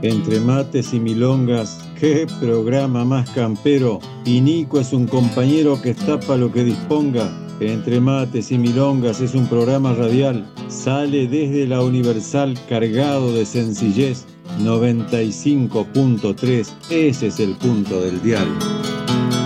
Entre mates y milongas, qué programa más campero. Y Nico es un compañero que está pa' lo que disponga. Entre mates y milongas es un programa radial. Sale desde la Universal cargado de sencillez. 95.3, ese es el punto del dial.